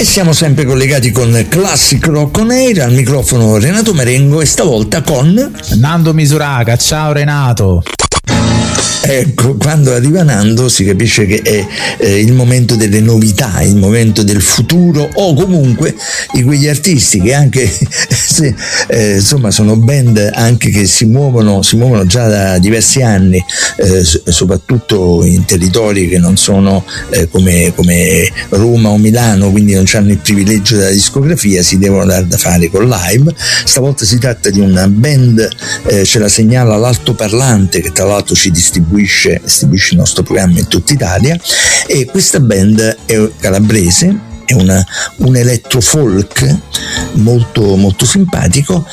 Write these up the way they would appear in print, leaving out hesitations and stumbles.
E siamo sempre collegati con Classic Rock On Air, al microfono Renato Marengo e stavolta con Nando Misuraga. Ciao Renato. Ecco, quando arriva Nando si capisce che è il momento delle novità, il momento del futuro, o comunque di quegli artisti che anche se insomma sono band anche che si muovono già da diversi anni, soprattutto in territori che non sono come Roma o Milano, quindi non hanno il privilegio della discografia, si devono dare da fare con live. Stavolta si tratta di una band, ce la segnala l'Altoparlante, che tra l'altro ci distribuisce il nostro programma in tutta Italia, e questa band è calabrese, è un elettrofolk molto molto simpatico,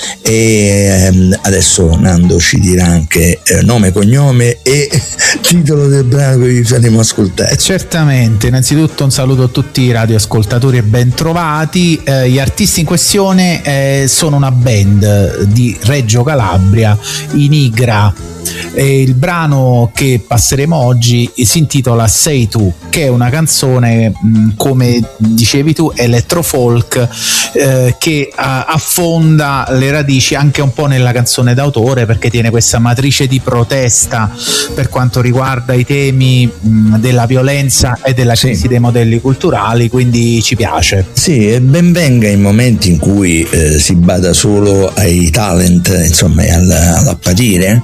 e adesso Nando ci dirà anche nome, cognome e titolo del brano che vi faremo ascoltare. Certamente, innanzitutto un saluto a tutti i radioascoltatori e ben trovati. Gli artisti in questione sono una band di Reggio Calabria, i Nigra. Il brano che passeremo oggi si intitola Sei tu, che è una canzone, come dicevi tu, elettrofolk, che affonda le radici anche un po' nella canzone d'autore, perché tiene questa matrice di protesta per quanto riguarda i temi della violenza e della crisi dei modelli culturali, quindi ci piace. Sì, e ben venga in momenti in cui si bada solo ai talent, insomma, all'apparire,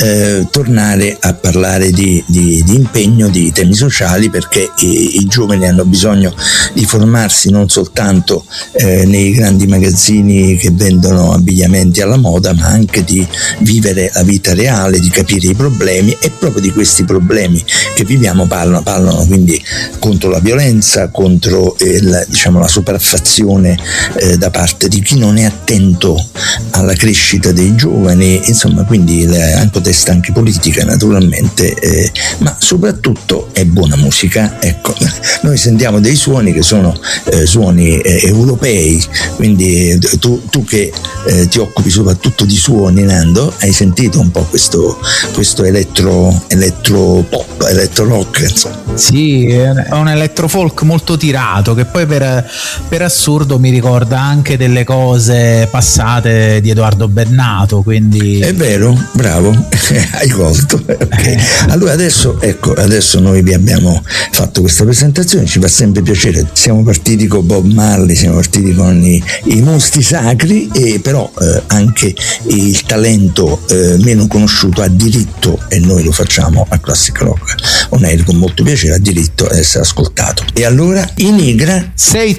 tornare a parlare di impegno, di temi sociali, perché i giovani hanno bisogno di formarsi non soltanto nei grandi magazzini che vendono abbigliamenti alla moda, ma anche di vivere la vita reale, di capire i problemi, e proprio di questi problemi che viviamo parlano quindi contro la violenza, contro la sopraffazione da parte di chi non è attento alla crescita dei giovani, insomma, quindi un po' testa anche politica naturalmente, ma soprattutto è buona musica. Ecco, noi sentiamo dei suoni che sono suoni europei, quindi tu che ti occupi soprattutto di suoni, Nando, hai sentito un po' questo elettro pop, elettro rock, insomma. Sì, è un elettrofolk molto tirato, che poi per assurdo mi ricorda anche delle cose passate di Edoardo Bennato, quindi è vero, bravo. Hai colto. Okay. Allora adesso noi vi abbiamo fatto questa presentazione, ci fa sempre piacere. Siamo partiti con Bob Marley, siamo partiti con i mostri sacri, e però anche il talento meno conosciuto ha diritto, e noi lo facciamo a Classic Rock On Air con molto piacere, ha diritto ad essere ascoltato. E allora i Nigra, Sei